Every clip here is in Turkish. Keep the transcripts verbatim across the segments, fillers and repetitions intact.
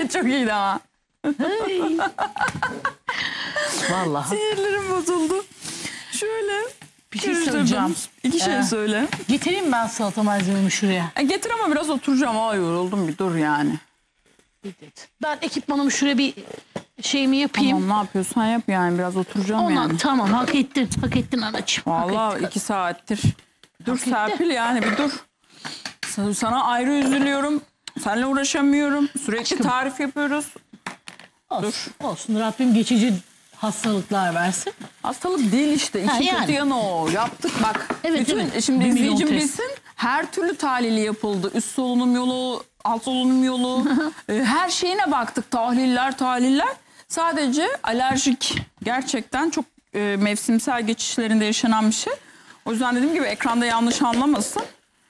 Çok iyiydi ama. Vallahi. Sinirlerim bozuldu. Şöyle. Bir şey söyleyeceğim. İki şey Ee, söyle. Getireyim ben salata malzememi şuraya. E getir ama biraz oturacağım. Aa yoruldum bir dur yani. Ben ekipmanımı şuraya bir şeyimi yapayım. Tamam ne yapıyorsan yap yani biraz oturacağım Ondan, yani. tamam hak ettin. Hak ettin anacığım. Vallahi iki saattir. Dur Hak etti. Serpil yani bir dur. Sana ayrı üzülüyorum. Seninle uğraşamıyorum. Sürekli Aşkım. tarif yapıyoruz. Olsun, Dur. olsun. Rabbim geçici hastalıklar versin. Hastalık değil işte. İşin Ha, yani. kötü yanı o. Yaptık bak. Evet, Bütün, evet. Şimdi Bir milyon izleyicim test. bilsin. Her türlü tahlili yapıldı. Üst solunum yolu, alt solunum yolu. e, her şeyine baktık. Tahliller, tahliller. Sadece alerjik. Gerçekten çok e, mevsimsel geçişlerinde yaşanan bir şey. O yüzden dediğim gibi ekranda yanlış anlamasın.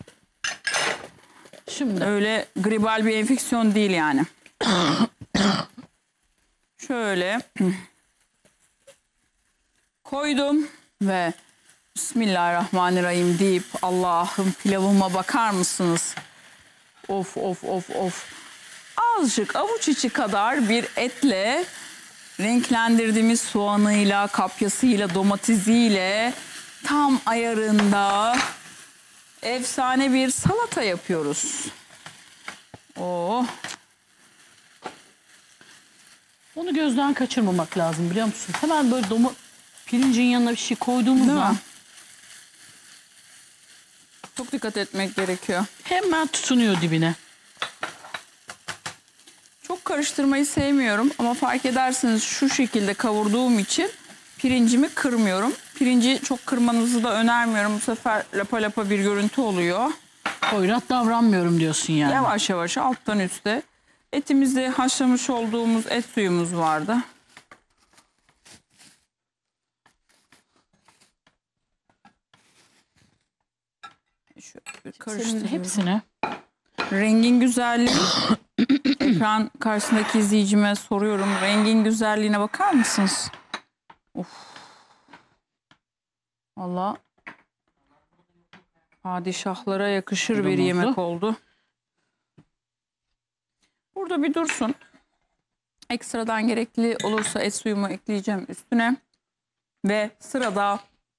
Şimdi Öyle gribal bir enfeksiyon değil yani. Şöyle koydum ve Bismillahirrahmanirrahim deyip Allah'ım pilavıma bakar mısınız? Of of of of. Azıcık avuç içi kadar bir etle renklendirdiğimiz soğanıyla, kapyasıyla, domatesiyle tam ayarında efsane bir salata yapıyoruz. Oh. onu gözden kaçırmamak lazım biliyor musun? Hemen böyle domu pirincin yanına bir şey koyduğumuz Değil mi? zaman Çok dikkat etmek gerekiyor. hemen tutunuyor dibine. Çok karıştırmayı sevmiyorum ama fark ederseniz şu şekilde kavurduğum için pirincimi kırmıyorum. Pirinci çok kırmanızı da önermiyorum. Bu sefer lapa lapa bir görüntü oluyor. Hoyrat davranmıyorum diyorsun yani. Yavaş yavaş alttan üste. Etimizi haşlamış olduğumuz et suyumuz vardı. Şöyle bir Senin karıştırıyorum. hepsini. Rengin güzelliği. Ekran karşısındaki izleyicime soruyorum. Rengin güzelliğine bakar mısınız? Of. Vallahi padişahlara yakışır bir Oldu. yemek oldu. Burada bir dursun. Ekstradan gerekli olursa et suyumu ekleyeceğim üstüne. Ve sırada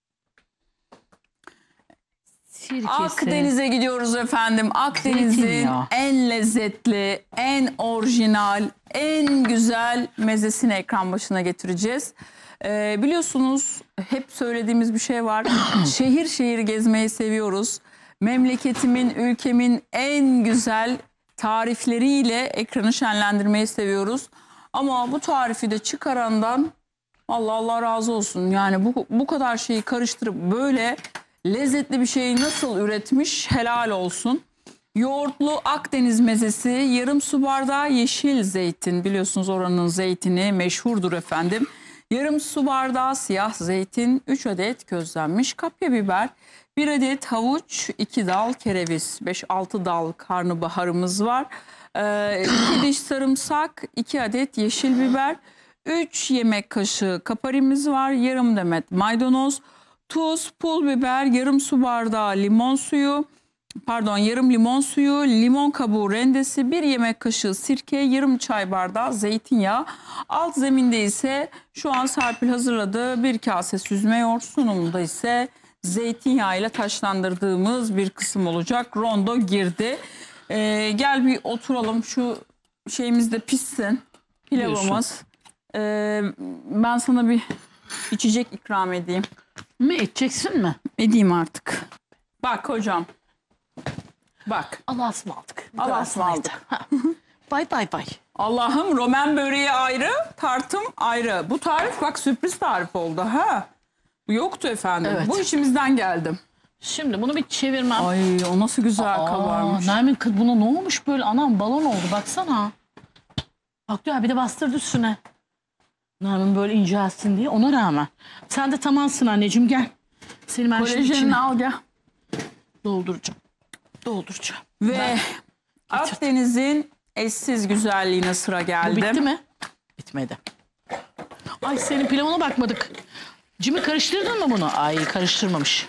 Sirkesi. Akdeniz'e gidiyoruz efendim. Akdeniz'in Zeytinyağı. en lezzetli, en orijinal, en güzel mezesini ekran başına getireceğiz. Ee, biliyorsunuz hep söylediğimiz bir şey var. Şehir şehir gezmeyi seviyoruz. Memleketimin, ülkemin en güzel tarifleriyle ekranı şenlendirmeyi seviyoruz. Ama bu tarifi de çıkarandan Allah Allah razı olsun. Yani bu, bu kadar şeyi karıştırıp böyle lezzetli bir şeyi nasıl üretmiş helal olsun. Yoğurtlu Akdeniz mezesi, yarım su bardağı yeşil zeytin. Biliyorsunuz oranın zeytini meşhurdur efendim. Yarım su bardağı siyah zeytin, üç adet közlenmiş kapya biber, bir adet havuç, iki dal kereviz, beş altı dal karnabaharımız var. Ee, iki diş sarımsak, iki adet yeşil biber, üç yemek kaşığı kaparimiz var, yarım demet maydanoz, tuz, pul biber, yarım su bardağı limon suyu, pardon yarım limon suyu, limon kabuğu rendesi, bir yemek kaşığı sirke, yarım çay bardağı zeytinyağı. Alt zeminde ise şu an Serpil hazırladığı bir kase süzme yoğurt, sunumunda ise zeytinyağı ile taşlandırdığımız bir kısım olacak. Rondo girdi. Ee, gel bir oturalım, şu şeyimiz de pişsin, pilavımız. Ee, ben sana bir içecek ikram edeyim. Mi edeceksin mi? Edeyim artık. Bak hocam. Bak. Allah'a ısmarladık. Allah'a ısmarladık. Bay bay bay. Allah'ım, romen böreği ayrı, tartım ayrı. Bu tarif bak sürpriz tarif oldu ha. Bu yoktu efendim. Evet. Bu içimizden geldim. Şimdi bunu bir çevirmem. Ay o nasıl güzel Aa, kabarmış. Nermin kız buna ne olmuş böyle? Anam balon oldu baksana. Bak diyor bir de bastırdı üstüne. Nermin böyle incelsin diye ona rağmen. Sen de tamansın anneciğim gel. Seni ben şimdi Kolajenini içine al gel. dolduracağım. Dolduracağım. Ve Ben- Akdeniz'in eşsiz güzelliğine sıra geldi. Bu bitti mi? Bitmedi. Ay senin pilavına bakmadık. Cimi karıştırdın mı bunu? Ay karıştırmamış.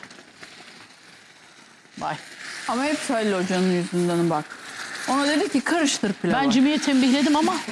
Vay. Ama hep Halil Hoca'nın yüzünden bak. Ona dedi ki karıştır pilavı. Ben Cimi'yi tembihledim ama